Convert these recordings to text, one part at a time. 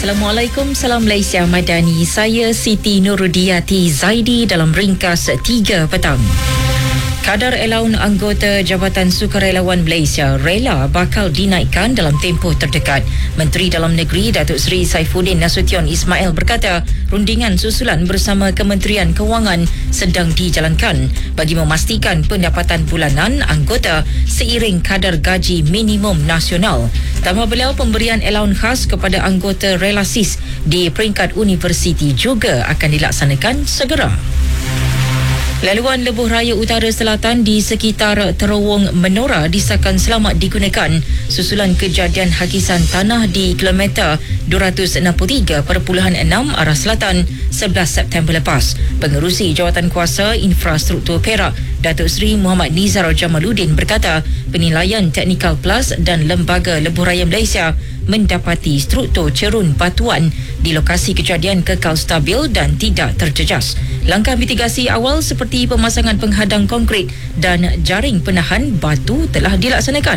Assalamualaikum, salam Malaysia Madani. Saya Siti Nurudiati Zaidi dalam ringkas 3 petang. Kadar elaun anggota Jabatan Sukarelawan Malaysia rela bakal dinaikkan dalam tempoh terdekat. Menteri Dalam Negeri Datuk Seri Saifuddin Nasution Ismail berkata, rundingan susulan bersama Kementerian Kewangan sedang dijalankan bagi memastikan pendapatan bulanan anggota seiring kadar gaji minimum nasional. Tambah beliau, pemberian elaun khas kepada anggota relasis di peringkat universiti juga akan dilaksanakan segera. Laluan lebuh raya utara selatan di sekitar terowong Menora disahkan selamat digunakan susulan kejadian hakisan tanah di kilometer 263.6 arah selatan 11 September lepas. Pengerusi Jawatankuasa Infrastruktur Perak Datuk Seri Muhammad Nizar Jamaluddin berkata, penilaian Technical Plus dan Lembaga Lebuh Raya Malaysia mendapati struktur cerun batuan di lokasi kejadian kekal stabil dan tidak terjejas. Langkah mitigasi awal seperti pemasangan penghadang konkrit dan jaring penahan batu telah dilaksanakan.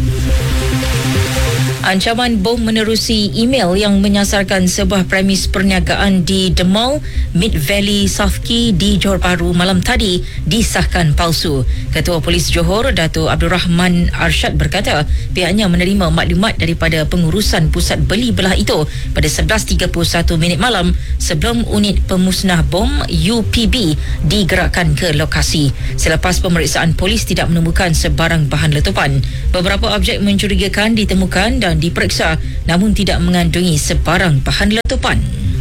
Ancaman bom menerusi email yang menyasarkan sebuah premis perniagaan di The Mall, Mid Valley, South Key di Johor Bahru malam tadi disahkan palsu. Ketua Polis Johor, Dato' Abdul Rahman Arsyad berkata, pihaknya menerima maklumat daripada pengurusan pusat beli belah itu pada 11.31 minit malam sebelum unit pemusnah bom UPB digerakkan ke lokasi. Selepas pemeriksaan, polis tidak menemukan sebarang bahan letupan. Beberapa objek mencurigakan ditemukan dan diperiksa namun tidak mengandungi sebarang bahan letupan.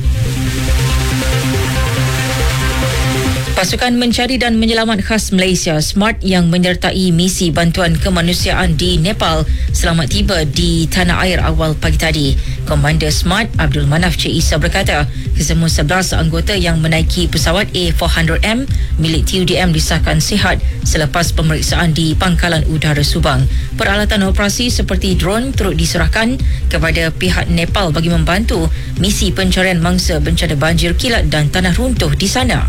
Pasukan Mencari dan Menyelamat Khas Malaysia SMART yang menyertai misi bantuan kemanusiaan di Nepal selamat tiba di tanah air awal pagi tadi. Komander SMART Abdul Manaf Cik Isa berkata, kesemua 11 anggota yang menaiki pesawat A400M milik TUDM disahkan sihat selepas pemeriksaan di Pangkalan Udara Subang. Peralatan operasi seperti drone turut diserahkan kepada pihak Nepal bagi membantu misi pencarian mangsa bencana banjir kilat dan tanah runtuh di sana.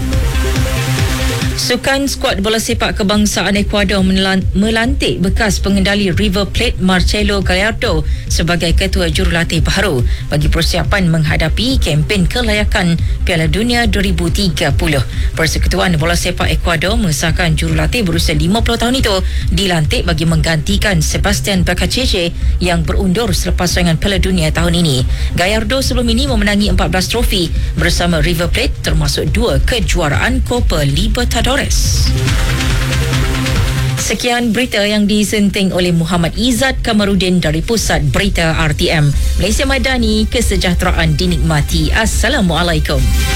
Sukan skuad bola sepak kebangsaan Ecuador melantik bekas pengendali River Plate Marcelo Gallardo sebagai ketua jurulatih baharu bagi persiapan menghadapi kempen kelayakan Piala Dunia 2030. Persekutuan Bola Sepak Ecuador mengesahkan jurulatih berusia 50 tahun itu dilantik bagi menggantikan Sebastian Becacece yang berundur selepas saingan Piala Dunia tahun ini. Gallardo sebelum ini memenangi 14 trofi bersama River Plate termasuk 2 kejuaraan Copa Libertadores. Sekian berita yang disenting oleh Muhammad Izzat Kamarudin dari Pusat Berita RTM. Malaysia Madani, kesejahteraan dinikmati. Assalamualaikum.